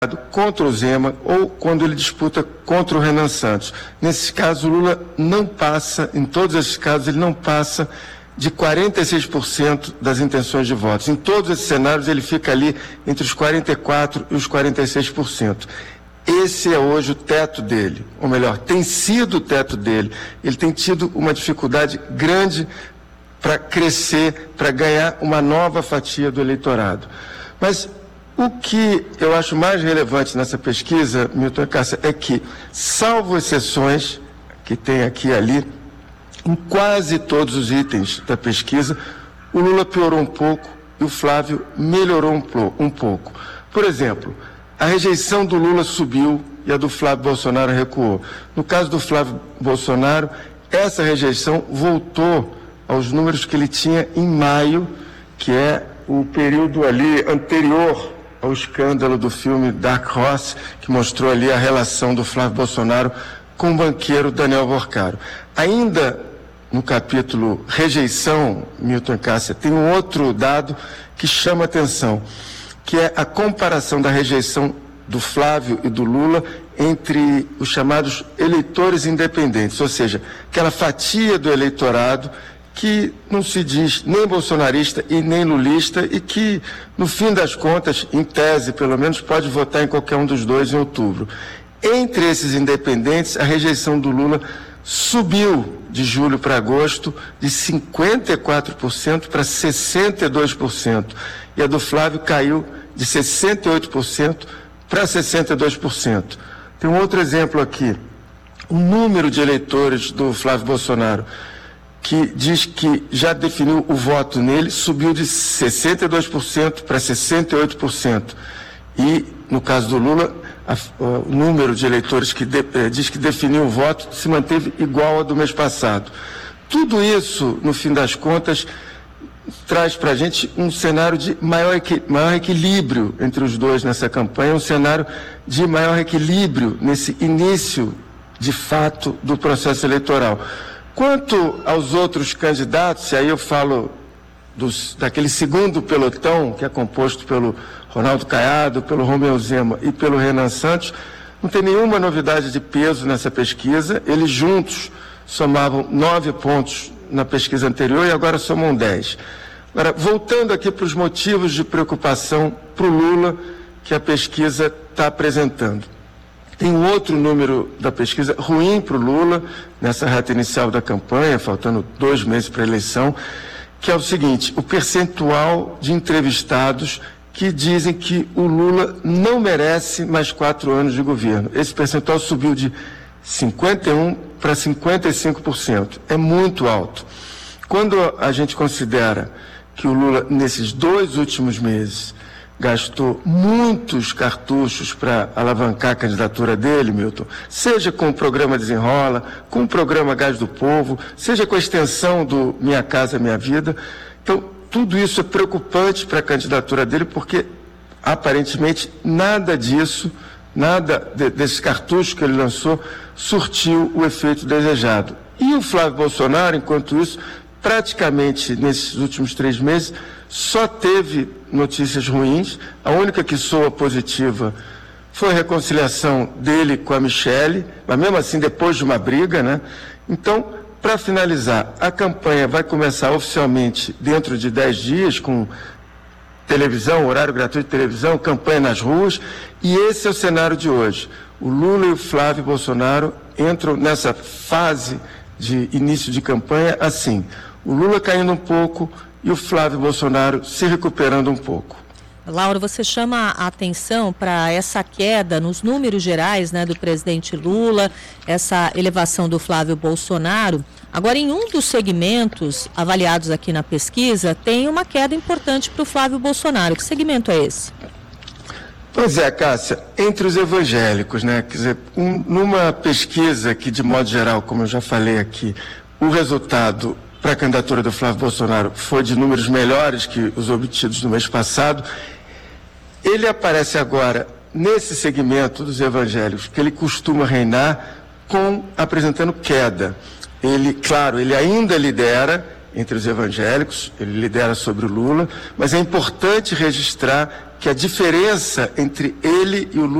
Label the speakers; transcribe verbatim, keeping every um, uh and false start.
Speaker 1: contra o Zema ou quando ele disputa contra o Renan Santos. Nesses casos, o Lula não passa, em todos esses casos, ele não passa de quarenta e seis por cento das intenções de votos. Em todos esses cenários, ele fica ali entre os quarenta e quatro por cento e os quarenta e seis por cento. Esse é hoje o teto dele, ou melhor, tem sido o teto dele. Ele tem tido uma dificuldade grande para crescer, para ganhar uma nova fatia do eleitorado. Mas o que eu acho mais relevante nessa pesquisa, Milton Cássia, é que, salvo exceções, que tem aqui e ali, em quase todos os itens da pesquisa, o Lula piorou um pouco e o Flávio melhorou um, um pouco. Por exemplo, a rejeição do Lula subiu e a do Flávio Bolsonaro recuou. No caso do Flávio Bolsonaro, essa rejeição voltou aos números que ele tinha em maio, que é o período ali anterior ao escândalo do filme Dark Horse, que mostrou ali a relação do Flávio Bolsonaro com o banqueiro Daniel Vorcaro. Ainda no capítulo rejeição, Milton Cássia, tem um outro dado que chama atenção, que é a comparação da rejeição do Flávio e do Lula entre os chamados eleitores independentes, ou seja, aquela fatia do eleitorado que não se diz nem bolsonarista e nem lulista e que, no fim das contas, em tese, pelo menos, pode votar em qualquer um dos dois em outubro. Entre esses independentes, a rejeição do Lula subiu de julho para agosto de cinquenta e quatro por cento para sessenta e dois por cento e a do Flávio caiu de sessenta e oito por cento para sessenta e dois por cento. Tem um outro exemplo aqui. O número de eleitores do Flávio Bolsonaro que diz que já definiu o voto nele, subiu de sessenta e dois por cento para sessenta e oito por cento. E, no caso do Lula, a, o número de eleitores que de, eh, diz que definiu o voto se manteve igual ao do mês passado. Tudo isso, no fim das contas, traz para a gente um cenário de maior, equi, maior equilíbrio entre os dois nessa campanha, um cenário de maior equilíbrio nesse início, de fato, do processo eleitoral. Quanto aos outros candidatos, e aí eu falo dos, daquele segundo pelotão, que é composto pelo Ronaldo Caiado, pelo Romeu Zema e pelo Renan Santos, não tem nenhuma novidade de peso nessa pesquisa. Eles juntos somavam nove pontos na pesquisa anterior e agora somam dez. Agora, voltando aqui para os motivos de preocupação para o Lula que a pesquisa está apresentando. Tem um outro número da pesquisa ruim para o Lula, nessa reta inicial da campanha, faltando dois meses para a eleição, que é o seguinte: o percentual de entrevistados que dizem que o Lula não merece mais quatro anos de governo. Esse percentual subiu de cinquenta e um por cento para cinquenta e cinco por cento. É muito alto. Quando a gente considera que o Lula, nesses dois últimos meses, gastou muitos cartuchos para alavancar a candidatura dele, Milton, seja com o programa Desenrola, com o programa Gás do Povo, seja com a extensão do Minha Casa Minha Vida. Então, tudo isso é preocupante para a candidatura dele, porque, aparentemente, nada disso, nada de, desses cartuchos que ele lançou, surtiu o efeito desejado. E o Flávio Bolsonaro, enquanto isso, praticamente, nesses últimos três meses, só teve notícias ruins. A única que soa positiva foi a reconciliação dele com a Michele, mas mesmo assim depois de uma briga, né? Então, para finalizar, a campanha vai começar oficialmente dentro de dez dias, com televisão, horário gratuito de televisão, campanha nas ruas, e esse é o cenário de hoje. O Lula e o Flávio Bolsonaro entram nessa fase de início de campanha assim: o Lula caindo um pouco e o Flávio Bolsonaro se recuperando um pouco.
Speaker 2: Laura, você chama a atenção para essa queda nos números gerais, né, do presidente Lula, essa elevação do Flávio Bolsonaro. Agora, em um dos segmentos avaliados aqui na pesquisa, tem uma queda importante para o Flávio Bolsonaro. Que segmento é esse?
Speaker 1: Pois é, Cássia, entre os evangélicos, né? Quer dizer, um, numa pesquisa que, de modo geral, como eu já falei aqui, o resultado para a candidatura do Flávio Bolsonaro foi de números melhores que os obtidos no mês passado. Ele aparece agora nesse segmento dos evangélicos, que ele costuma reinar, com apresentando queda. Ele, claro, ele ainda lidera entre os evangélicos, ele lidera sobre o Lula, mas é importante registrar que a diferença entre ele e o Lula